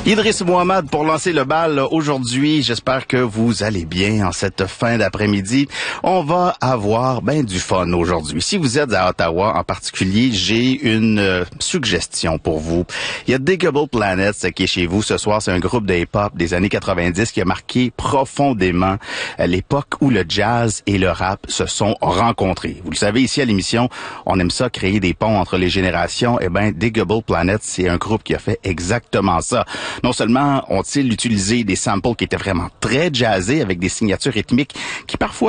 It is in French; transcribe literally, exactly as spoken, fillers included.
Idriss Mohamed pour lancer le bal aujourd'hui. J'espère que vous allez bien en cette fin d'après-midi. On va avoir ben du fun aujourd'hui. Si vous êtes à Ottawa en particulier, j'ai une euh, suggestion pour vous. Il y a Digable Planets qui est chez vous ce soir. C'est un groupe de hip-hop des années quatre-vingt-dix qui a marqué profondément l'époque où le jazz et le rap se sont rencontrés. Vous le savez, ici à l'émission, on aime ça, créer des ponts entre les générations. Eh ben, Digable Planets, c'est un groupe qui a fait exactement ça. Non seulement ont-ils utilisé des samples qui étaient vraiment très jazzés avec des signatures rythmiques qui parfois